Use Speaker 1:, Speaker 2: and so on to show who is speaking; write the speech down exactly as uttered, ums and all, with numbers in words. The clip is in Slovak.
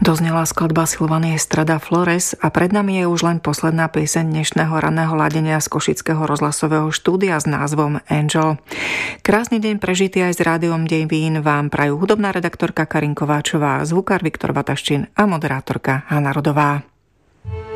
Speaker 1: Doznela skladba Silvanie Strada Flores a pred nami je už len posledná pieseň dnešného ranného ladenia z Košického rozhlasového štúdia s názvom Angel. Krásny deň prežitý aj s rádiom Devín vám prajú hudobná redaktorka Karin Kováčová, zvukár Viktor Vataščín a moderátorka Hana Rodová.